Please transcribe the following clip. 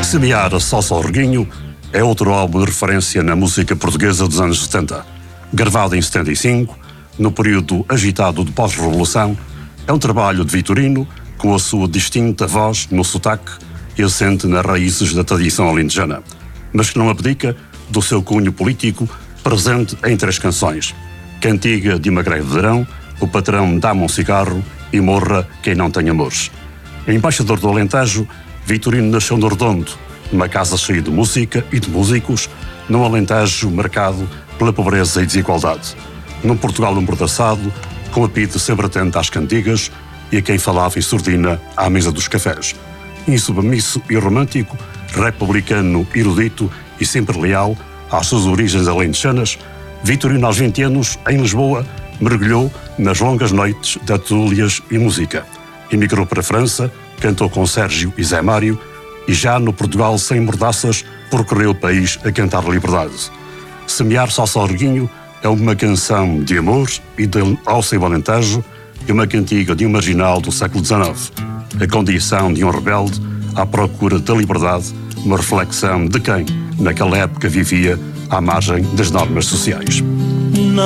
Semear a Salsa ao Reguinho é outro álbum de referência na música portuguesa dos anos 70. Gravado em 75, no período agitado de pós-revolução, é um trabalho de Vitorino com a sua distinta voz no sotaque e assente nas raízes da tradição alentejana, mas que não abdica do seu cunho político presente em 3 canções: Cantiga de uma greve de verão, O patrão dá-me um cigarro e Morra quem não tem amores. Embaixador do Alentejo, Vitorino nasceu no Redondo, numa casa cheia de música e de músicos, num Alentejo marcado pela pobreza e desigualdade. Num Portugal amordaçado, com a pite sempre atenta às cantigas e a quem falava em surdina à mesa dos cafés. Insubmisso e romântico, republicano, erudito e sempre leal às suas origens alentejanas, Vitorino, aos 20 anos, em Lisboa, mergulhou nas longas noites de tertúlias e música. Emigrou para a França, cantou com Sérgio e Zé Mário e já no Portugal sem mordaças percorreu o país a cantar liberdade. Semear Salsa ao Reguinho é uma canção de amor e de Alceu Alentejo e uma cantiga de um marginal do século XIX. A condição de um rebelde à procura da liberdade, uma reflexão de quem, naquela época, vivia à margem das normas sociais.